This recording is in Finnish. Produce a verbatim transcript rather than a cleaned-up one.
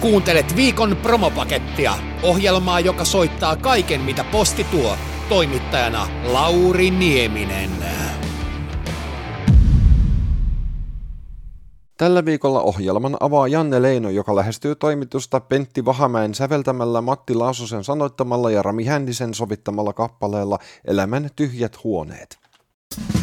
Kuuntelet viikon promopakettia, ohjelmaa, joka soittaa kaiken, mitä posti tuo. Toimittajana Lauri Nieminen. Tällä viikolla ohjelman avaa Janne Leino, joka lähestyy toimitusta Pentti Vahamäen säveltämällä, Matti Laasosen sanoittamalla ja Rami Hännisen sovittamalla kappaleella Elämän tyhjät huoneet.